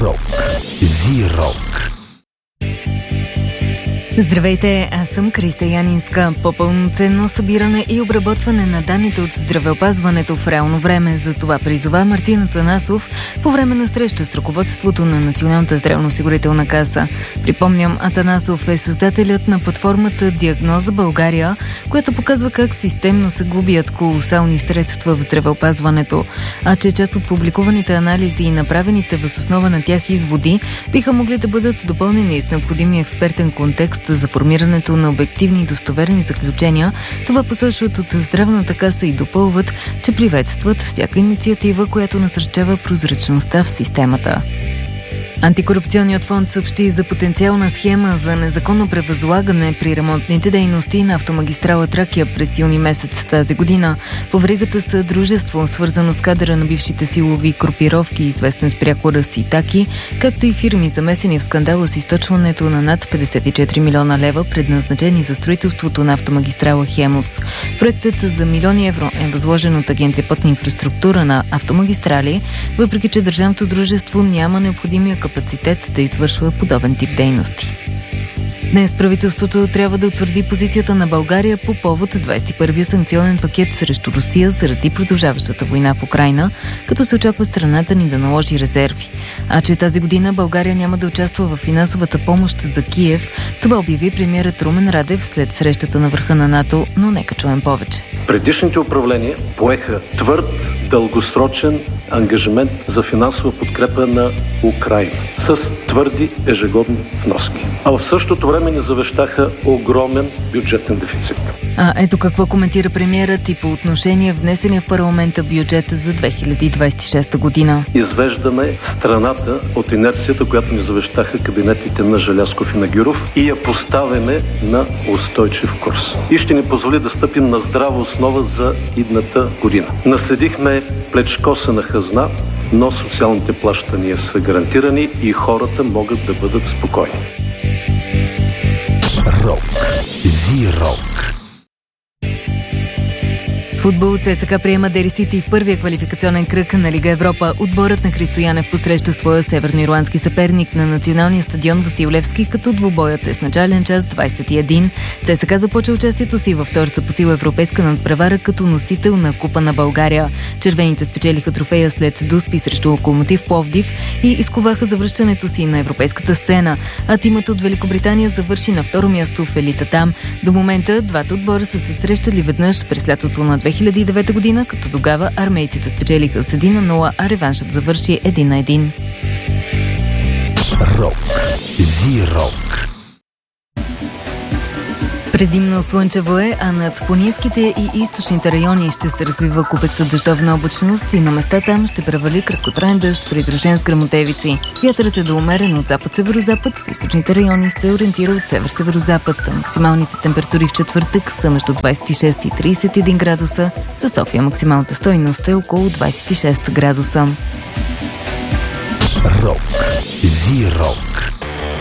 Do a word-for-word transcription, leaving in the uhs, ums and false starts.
Рок. Зирок. Здравейте, аз съм Криста Янинска. По-пълноценно събиране и обработване на данните от здравеопазването в реално време. За това призова Мартин Атанасов по време на среща с ръководството на Националната здравноосигурителна каса. Припомням, Атанасов е създателят на платформата Диагноза България, която показва как системно се губят колосални средства в здравеопазването, а че част от публикуваните анализи и направените въз основа на тях изводи биха могли да бъдат допълнени с необходимия експертен контекст за формирането на обективни и достоверни заключения. Това посочват от Здравната каса и допълват, че приветстват всяка инициатива, която насърчава прозрачността в системата. Антикорупционният фонд съобщи за потенциална схема за незаконно превъзлагане при ремонтните дейности на автомагистрала Тракия през юни месец тази година. По веригата са дружество, свързано с кадъра на бившите силови групировки, известен с прякора Ситаки, както и фирми, замесени в скандала с източването на над петдесет и четири милиона лева, предназначени за строителството на автомагистрала Хемус. Проектът за милиони евро е възложен от Агенция Пътна инфраструктура на Автомагистрали, въпреки че държавното дружество няма необходимия капацитет капацитет да извършва подобен тип дейности. Днес правителството трябва да утвърди позицията на България по повод двадесет и първия санкционен пакет срещу Русия заради продължаващата война в Украйна, като се очаква страната ни да наложи резерви. А че тази година България няма да участва в финансовата помощ за Киев, това обяви премиерът Румен Радев след срещата на върха на НАТО, но нека чуем повече. Предишните управления поеха твърд, дългосрочен ангажимент за финансова подкрепа на Украйна с твърди ежегодни вноски. А в същото време ни завещаха огромен бюджетен дефицит. А ето какво коментира премиерът и по отношение внесения в парламента бюджет за две хиляди двадесет и шеста година. Извеждаме страната от инерцията, която ни завещаха кабинетите на Желязков и на Гюров, и я поставяме на устойчив курс. И ще ни позволи да стъпим на здрава основа за идната година. Наследихме плечкосана хазна, но социалните плащания са гарантирани и хората могат да бъдат спокойни. Рок. Зирок. Футбол. ЦСКА приема Дери Сити в първия квалификационен кръг на Лига Европа. Отборът на Христо Янев посреща своя северноирландски съперник на националния стадион Васил Левски, като двубоят е с начален час двадесет и един. ЦСКА започва участието си във втората по сила европейска надпревара като носител на Купа на България. Червените спечелиха трофея след дуспи срещу Локомотив Пловдив и изковаха завръщането си на европейската сцена, а тимът от Великобритания завърши на второ място в елитата. До момента двата отбора са се срещали веднъж през лятото на две хиляди и девета година, като тогава армейците спечелиха с един на нула, а реваншът завърши един на един. Рок. Зирок. Предимно слънчево е, а над планинските и източните райони ще се развива купеста дъждовна облачност и на места там ще превали краткотраен дъжд, придружен с гръмотевици. Вятърът е доумерен от запад-северозапад, в източните райони се ориентира от север-северозапад. Максималните температури в четвъртък са между двадесет и шест и тридесет и един градуса. За София максималната стойност е около двадесет и шест градуса. Рок. Зирок.